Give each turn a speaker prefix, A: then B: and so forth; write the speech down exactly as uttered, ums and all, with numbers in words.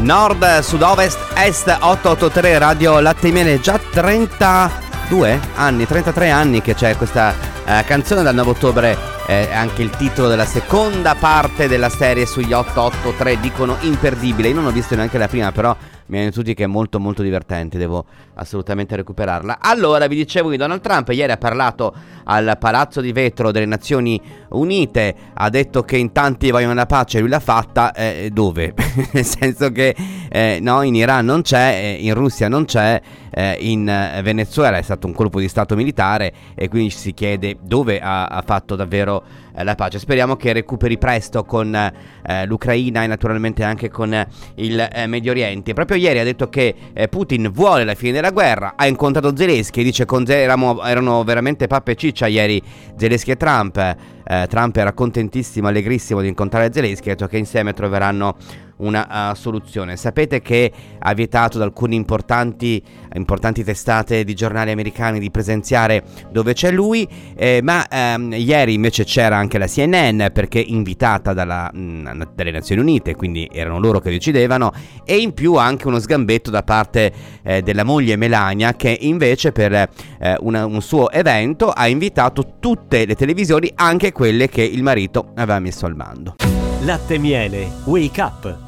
A: Nord, sud, ovest, est, otto otto tre Radio Latte e Miele. Già trentadue anni, trentatré anni che c'è questa eh, canzone dal nove ottobre. È anche il titolo della seconda parte della serie sugli otto otto tre, dicono imperdibile. Io non ho visto neanche la prima, però mi hanno detto tutti che è molto molto divertente, devo assolutamente recuperarla. Allora, vi dicevo che Donald Trump ieri ha parlato al Palazzo di Vetro delle Nazioni Unite, ha detto che in tanti vogliono la pace, lui l'ha fatta, eh, dove? Nel senso che eh, no, in Iran non c'è, eh, in Russia non c'è, eh, in eh, Venezuela è stato un colpo di stato militare e quindi ci si chiede dove ha, ha fatto davvero eh, la pace. Speriamo che recuperi presto con eh, l'Ucraina e naturalmente anche con eh, il eh, Medio Oriente. Proprio ieri ha detto che eh, Putin vuole la fine della guerra, ha incontrato Zelensky, dice con Zel- erano, erano veramente pappa e ciccia ieri Zelensky e Trump. eh, Trump era contentissimo, allegrissimo di incontrare Zelensky, ha detto che insieme troveranno una uh, soluzione. Sapete che ha vietato ad alcune importanti, importanti testate di giornali americani di presenziare dove c'è lui, eh, ma ehm, ieri invece c'era anche la C N N, perché invitata dalla, mh, dalle Nazioni Unite, quindi erano loro che decidevano, e in più anche uno sgambetto da parte eh, della moglie Melania, che invece per eh, una, un suo evento ha invitato tutte le televisioni, anche quelle che il marito aveva messo al bando.
B: Latte e Miele, Wake Up.